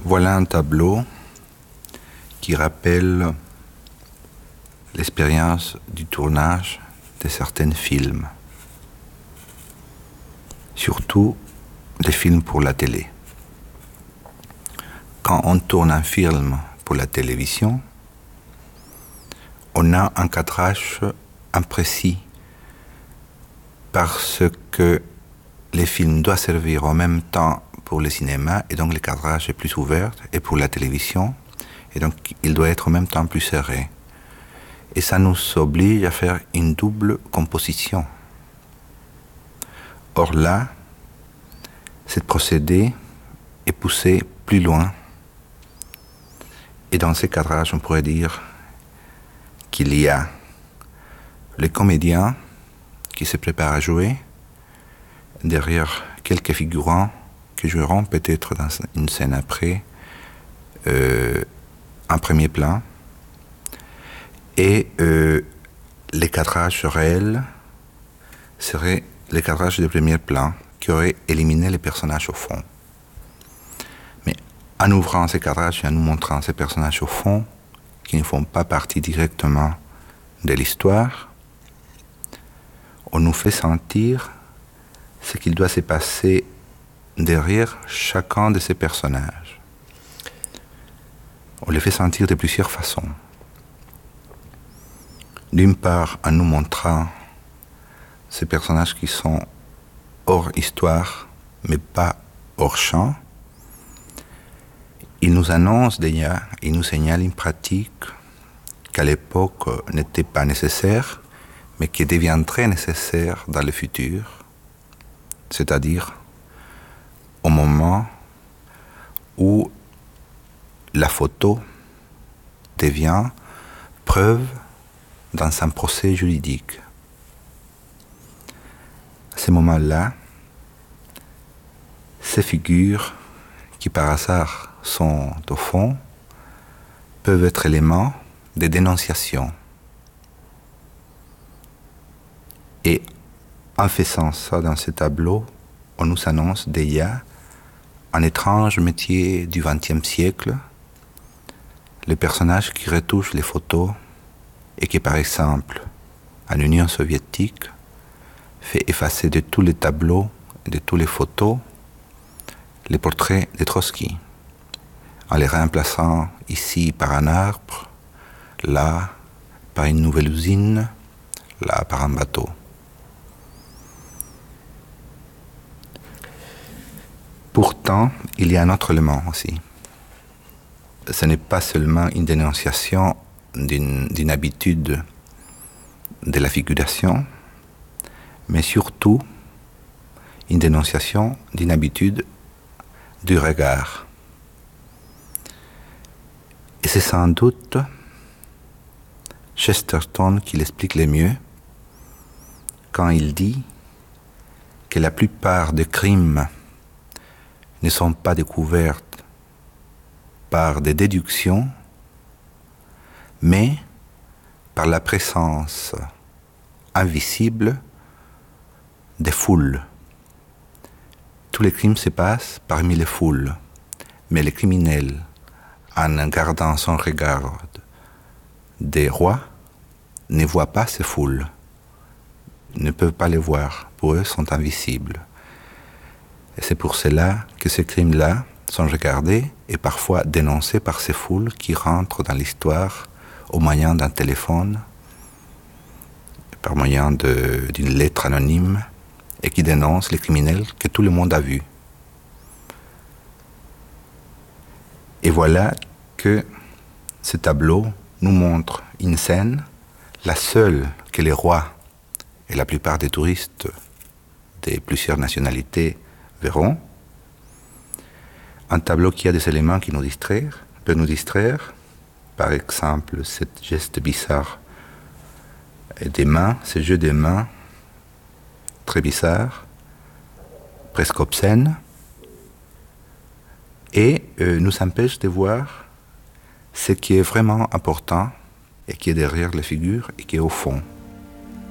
Voilà un tableau qui rappelle l'expérience du tournage de certains films, surtout des films pour la télé. Quand on tourne un film pour la télévision, on a un cadrage imprécis parce que les films doivent servir en même temps pour le cinéma et donc le cadrage est plus ouvert et pour la télévision et donc il doit être en même temps plus serré. Et ça nous oblige à faire une double composition. Or là, ce procédé est poussé plus loin. Et dans ces cadrages, on pourrait dire qu'il y a les comédiens qui se préparent à jouer, derrière quelques figurants qui joueront peut-être dans une scène après, en premier plan, et les cadrages réels seraient les cadrages de premier plan qui auraient éliminé les personnages au fond. Mais en ouvrant ces cadrages et en nous montrant ces personnages au fond, qui ne font pas partie directement de l'histoire, on nous fait sentir ce qu'il doit se passer derrière chacun de ces personnages. On les fait sentir de plusieurs façons. D'une part, en nous montrant ces personnages qui sont hors histoire, mais pas hors champ. Il nous annonce déjà, il nous signale une pratique qu'à l'époque n'était pas nécessaire, mais qui deviendrait nécessaire dans le futur, c'est-à-dire au moment où la photo devient preuve dans un procès juridique. À ce moment-là, ces figures qui par hasard sont au fond peuvent être éléments de dénonciation. Et en faisant ça dans ce tableau, on nous annonce déjà un étrange métier du XXe siècle, le personnage qui retouche les photos et qui, par exemple, en Union soviétique, fait effacer de tous les tableaux et de toutes les photos les portraits de Trotsky, en les remplaçant ici par un arbre, là par une nouvelle usine, là par un bateau. Pourtant, il y a un autre élément aussi. Ce n'est pas seulement une dénonciation d'une habitude de la figuration, mais surtout une dénonciation d'une habitude du regard. Et c'est sans doute Chesterton qui l'explique le mieux quand il dit que la plupart des crimes ne sont pas découverts par des déductions, mais par la présence invisible des foules. Tous les crimes se passent parmi les foules, mais les criminels, en gardant son regard des rois, ne voient pas ces foules, ne peuvent pas les voir, pour eux sont invisibles. Et c'est pour cela que ces crimes-là sont regardés et parfois dénoncés par ces foules qui rentrent dans l'histoire au moyen d'un téléphone, par moyen d'une lettre anonyme, et qui dénoncent les criminels que tout le monde a vus. Et voilà que ce tableau nous montre une scène, la seule que les rois et la plupart des touristes de plusieurs nationalités verront. Un tableau qui a des éléments qui peut nous distraire. Par exemple, ce geste bizarre des mains, ce jeu des mains très bizarre, presque obscène, et nous empêche de voir ce qui est vraiment important et qui est derrière les figures et qui est au fond.